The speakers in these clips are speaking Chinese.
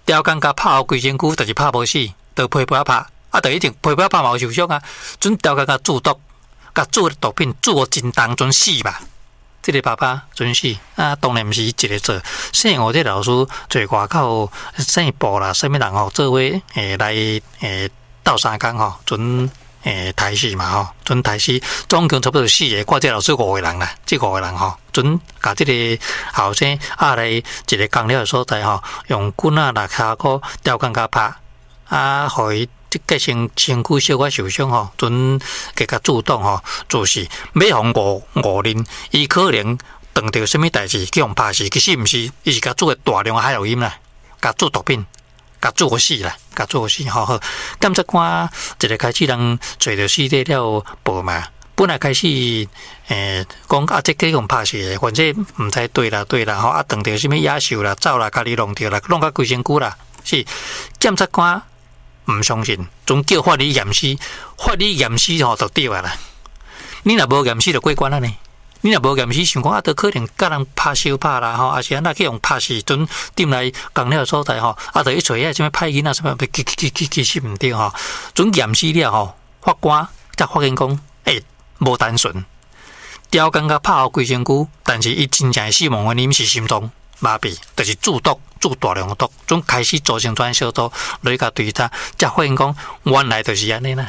雕工甲拍规身躯，但是拍无死，就皮肤拍，就一定皮肤拍嘛有受伤啊。准雕工甲注毒，甲注毒品注真重，准死嘛。这个爸爸准死当然毋是一个做。姓吴这老师做外口生部啦，什么人做伙来斗相共准台戏嘛准台戏，总共差不多4个，我这老师5个人啦，这5个人准甲这个后生来一个工了的所在用棍6骹箍雕工甲拍互伊结身躯小可受伤准加甲主动做事，要防误认，伊可能碰到什么代志去用拍死，其实毋是，伊是甲做个大量海洛因啦，甲做毒品，甲做死啦，甲做死好。检察官一个开始人找到死体了报嘛，本来开始讲这个用拍死的，反正毋知对啦碰到什么野兽啦、走啦、家己弄着啦，弄甲规身躯啦，是检察官。唔相信，总叫法律验尸，法律验尸就对啊啦。你若无验尸就过关了呢。你若无验尸，想讲都可能甲人拍小拍啦还是安那去用拍死，准点来工了所在就一找什么歹囡仔什么，其实唔对准验尸了法官才发现讲，无单纯，雕工甲拍规身躯，但是伊真正死亡原因是心脏麻痹，就是注毒。注大量毒，总开始造成转小毒，来甲对查，才发现讲原来就是安尼啦。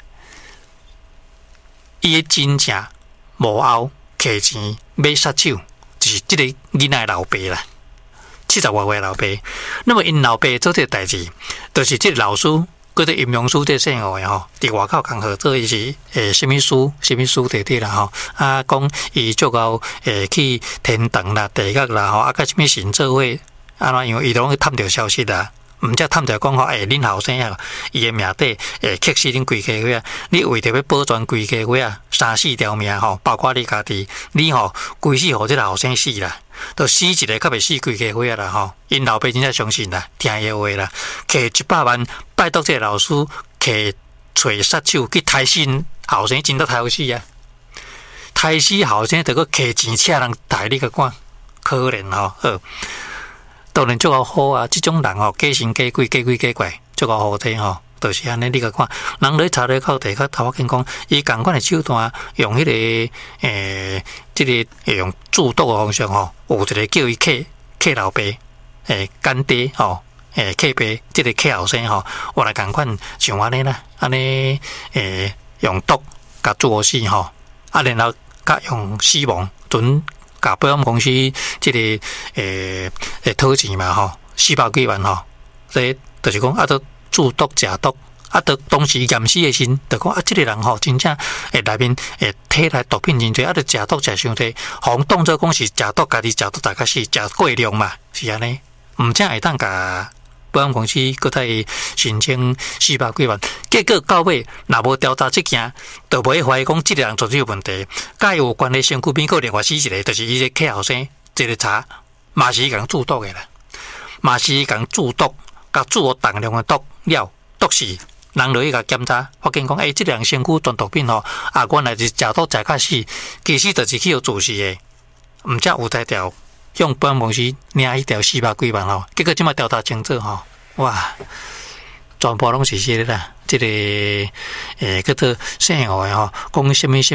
伊真正无后摕钱买杀手，就是这个囡仔老爸啦，70多岁老爸。那么因老爸做这个代志，就是这个老师，佮这阴阳师这姓吴的伫外口工课做伊是什么书对啦讲伊足够去天堂啦、地狱啦甲什么神做伙。因为伊拢去探着消息啦，毋则探着讲恁后生伊的命底克死恁规家伙你为着要保全规家伙3、4条命包括你家己，你规死互这个后生死啦，都死一个较袂死规家伙啦因老爸真正相信啦，听伊话啦，摕100万拜托这个老师，摕找杀手去杀死后生，真得杀死杀死后生，得个摕钱请人杀你个管，可怜当然足够好啊！这种人假神假鬼假鬼假怪，足够好听就是安尼。你甲看，人咧查咧考题，甲头先讲，伊共款的手段，用迄个这个用注毒的方式有一个叫伊克老爸干爹克爸，这个克后生我来共款像安尼啦，安尼用毒甲做死然后甲用死亡准。甲保险公司这个讨钱嘛400几万这就是讲都注毒食毒都当时验尸的时就讲这个人真正内面体内毒品真多都食毒食伤多，互当作讲是食毒，家己食毒大概是食过量嘛，是安尼，毋正会当甲保险公司搁再申请400几万，结果到尾若无调查这件，就袂怀疑讲这个人做有问题。甲有关的身躯边个另外死一个，就是伊个客后生，这个查嘛是共注毒的啦，嘛是共注毒，甲注大量的毒了，毒死人落去甲检查，发现讲这个人身躯中毒品原来是食毒食较死，其实就是去互自死的，毋则有才调。用保险公司领迄条400几万结果即马调查清楚哇，全部拢是这个啦，这个叫做姓吴的讲什么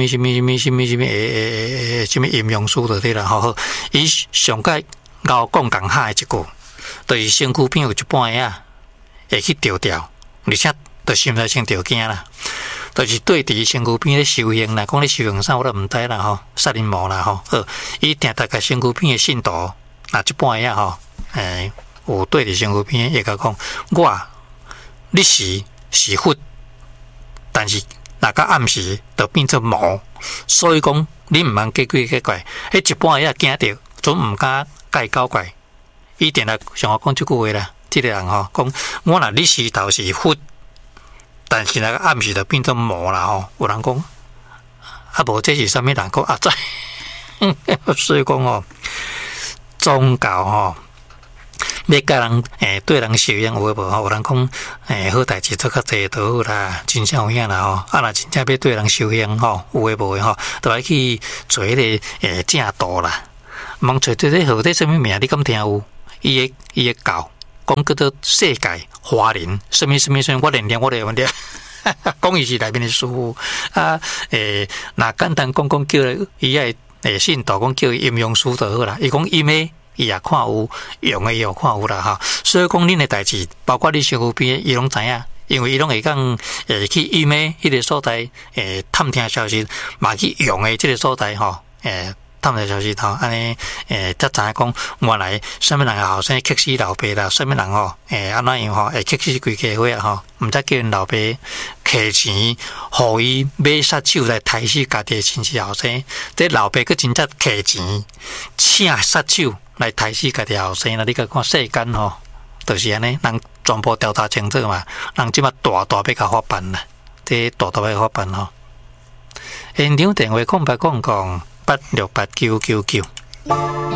阴阳师就对啦伊上界咬讲讲下的一句，就是身躯边有一半的会去掉，而且就心内先着惊啦。就是对伫身躯边咧修行啦，讲咧修行啥我都毋知啦杀人魔啦伊定大概身躯边的信徒，一半呀有对伫身躯边会甲讲，你是佛，但是若到暗时就变做魔，所以讲你毋通假鬼假怪，迄一半呀惊着，总毋敢甲伊搞怪，伊定来像我讲即句话啦，即个人讲我若你是头是佛。但是那个暗时就变做魔啦有人讲无这是啥物人讲知所以讲宗教要甲人对人修养有无有人讲好代志做较济就好啦，真正有影啦若真正要对人修养有诶无诶就要去做迄个正道啦，茫找这好这什么名你敢听有？伊诶教讲叫做世界华人，什么，我连我都问题。讲伊是内面的师傅啊，那简单讲叫伊信徒讲叫阴阳师就好啦。伊讲阴的伊也看有，阳的伊也看有啦哈。所以讲恁的代志，包括你身躯边，伊拢知影，因为伊拢会讲去阴的迄个所在探听消息，嘛去阳的即个所在吼探听消息吼，安尼才知影讲原来什么人后生克死老爸啦，什么人安怎样会克死规家伙啊毋则叫因老爸摕钱，互伊买杀手来杀死家己的亲戚后生。这老爸佫真正摕钱请杀手来杀死家己后生啦！你甲看世间就是安尼，人全部调查清楚嘛，人即马大要甲法办啦，这大要法办现场电话0800868999。